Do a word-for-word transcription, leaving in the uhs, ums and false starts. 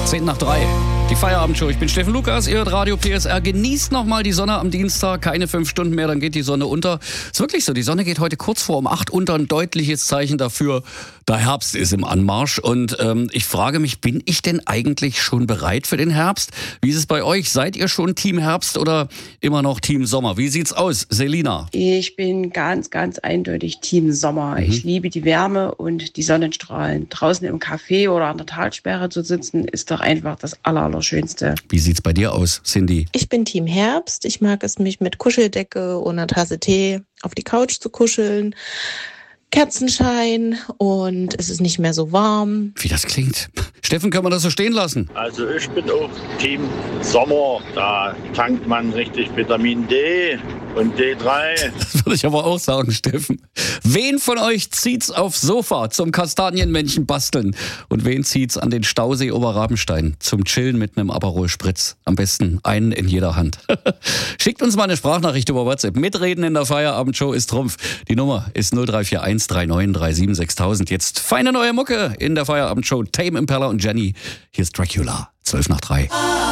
zehn nach drei. Die Feierabendshow. Ich bin Steffen Lukas, ihr hört Radio P S R. Genießt nochmal die Sonne am Dienstag. Keine fünf Stunden mehr, dann geht die Sonne unter. Ist wirklich so, die Sonne geht heute kurz vor um acht unter. Ein deutliches Zeichen dafür, der Herbst ist im Anmarsch. Und ähm, ich frage mich, bin ich denn eigentlich schon bereit für den Herbst? Wie ist es bei euch? Seid ihr schon Team Herbst oder immer noch Team Sommer? Wie sieht's aus, Selina? Ich bin ganz, ganz eindeutig Team Sommer. Mhm. Ich liebe die Wärme und die Sonnenstrahlen. Draußen im Café oder an der Talsperre zu sitzen, ist doch einfach das aller Schönste. Wie sieht's bei dir aus, Cindy? Ich bin Team Herbst. Ich mag es, mich mit Kuscheldecke und einer Tasse Tee auf die Couch zu kuscheln. Kerzenschein und es ist nicht mehr so warm. Wie das klingt. Steffen, können wir das so stehen lassen? Also ich bin auch Team Sommer. Da tankt man richtig Vitamin D und D drei. Das würde ich aber auch sagen, Steffen. Wen von euch zieht's aufs Sofa zum Kastanienmännchen basteln? Und wen zieht's an den Stausee Oberrabenstein zum Chillen mit einem Aperol Spritz? Am besten einen in jeder Hand. Schickt uns mal eine Sprachnachricht über WhatsApp. Mitreden in der Feierabendshow ist Trumpf. Die Nummer ist null drei vier eins drei neun drei sieben sechs tausend. Jetzt feine neue Mucke in der Feierabendshow. Tame Impala und Jenny. Hier ist Dracula. zwölf nach drei.